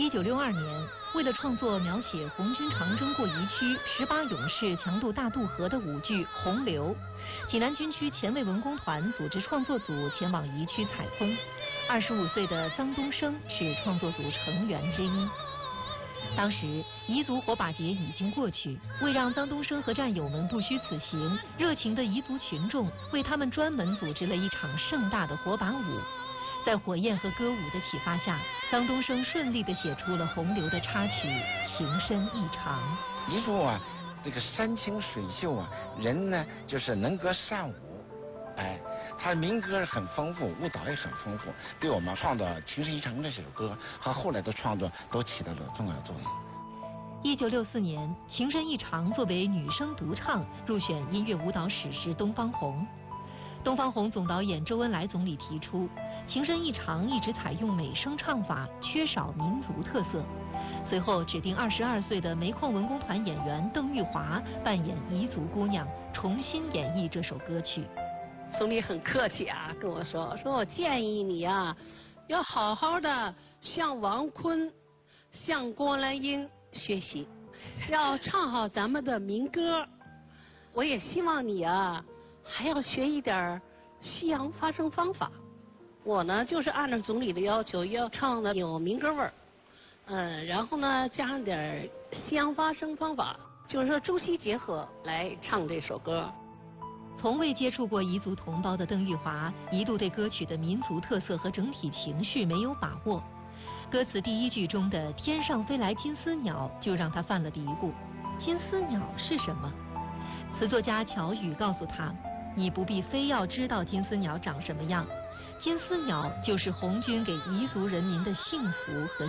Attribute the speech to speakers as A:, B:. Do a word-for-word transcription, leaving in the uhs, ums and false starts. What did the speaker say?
A: 一九六二年，为了创作描写红军长征过宜区十八勇士强渡大渡河的舞剧《洪流》，济南军区前卫文工团组织创作组前往宜区采风。二十五岁的臧东升是创作组成员之一。当时彝族火把节已经过去，为让臧东升和战友们不虚此行，热情的彝族群众为他们专门组织了一场盛大的火把舞。在火焰和歌舞的启发下，臧东升顺利地写出了《洪流》的插曲《情深意长》。
B: 彝族啊，这个山清水秀啊，人呢就是能歌善舞，哎，他的民歌很丰富，舞蹈也很丰富，对我们创作《情深意长》这首歌和后来的创作都起到了重要作用。
A: 一九六四年，《情深意长》作为女声独唱入选音乐舞蹈史诗《东方红》。东方红总导演周恩来总理提出，《情深意长》一直采用美声唱法，缺少民族特色。随后指定二十二岁的煤矿文工团演员邓玉华扮演彝族姑娘，重新演绎这首歌曲。
C: 总理很客气啊，跟我说，说我建议你啊，要好好的向王坤、向郭兰英学习，要唱好咱们的民歌。我也希望你啊，还要学一点西洋发声方法。我呢，就是按照总理的要求，要唱的有民歌味儿，嗯，然后呢，加上点西洋发声方法，就是说中西结合来唱这首歌。
A: 从未接触过彝族同胞的邓玉华，一度对歌曲的民族特色和整体情绪没有把握。歌词第一句中的“天上飞来金丝鸟”就让他犯了嘀咕：金丝鸟是什么？词作家乔羽告诉他，你不必非要知道金丝鸟长什么样，金丝鸟就是红军给彝族人民的幸福和